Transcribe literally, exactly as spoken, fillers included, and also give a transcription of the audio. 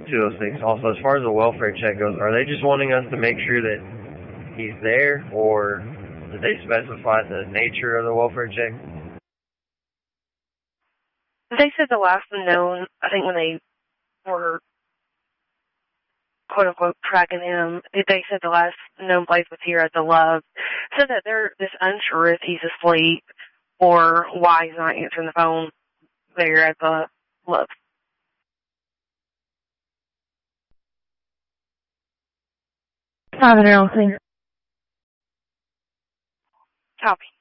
two oh six, also, as far as the welfare check goes, are they just wanting us to make sure that he's there, or did they specify the nature of the welfare check? They said the last known, I think when they were quote-unquote tracking him, they said the last known place was here at the Love. Said that they're just unsure if he's asleep or why he's not answering the phone there at the Love. Father, I'll think. Copy.